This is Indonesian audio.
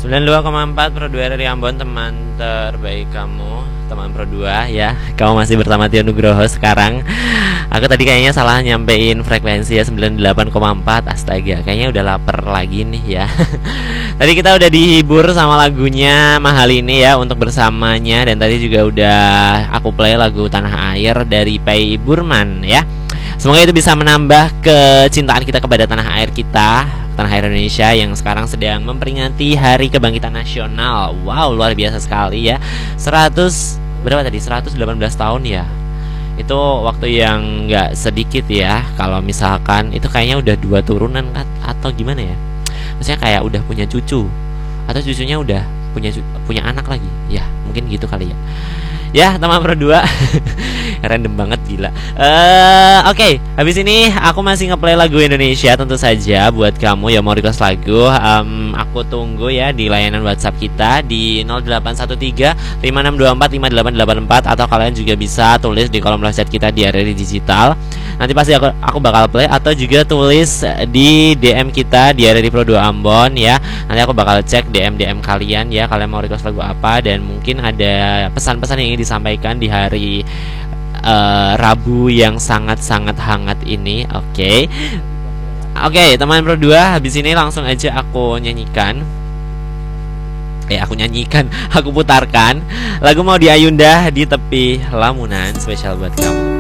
92,4 Pro 2 dari Ambon, teman terbaik kamu, teman Pro 2 ya. Kamu masih bersama Tio Nugroho sekarang. Aku tadi kayaknya salah nyampein frekuensi ya, 98,4. Astaga, kayaknya udah lapar lagi nih ya. Tadi kita udah dihibur sama lagunya Mahal ini ya, untuk bersamanya. Dan tadi juga udah aku play lagu Tanah Air dari Pai Burman ya. Semoga itu bisa menambah kecintaan kita kepada tanah air kita, tanah air Indonesia yang sekarang sedang memperingati Hari Kebangkitan Nasional. Wow, luar biasa sekali ya. 118 tahun ya. Itu waktu yang nggak sedikit ya. Kalau misalkan itu kayaknya udah 2 turunan kan, atau gimana ya? Maksudnya kayak udah punya cucu, atau cucunya udah punya anak lagi. Ya, mungkin gitu kali ya. Ya, teman Pro 2. Random banget, gila. Oke, habis ini aku masih ngeplay lagu Indonesia tentu saja buat kamu yang mau request lagu. Aku tunggu ya di layanan WhatsApp kita di 0813 5624 5884, atau kalian juga bisa tulis di kolom live chat kita di RRI Digital. Nanti pasti aku bakal play, atau juga tulis di DM kita di RRI Pro 2 Ambon ya. Nanti aku bakal cek DM kalian ya, kalian mau request lagu apa, dan mungkin ada pesan-pesan yang ingin disampaikan di hari Rabu yang sangat-sangat hangat ini. Oke, teman Pro 2, habis ini langsung aja aku nyanyikan. Aku putarkan lagu Mau di Ayunda di Tepi Lamunan, spesial buat kamu.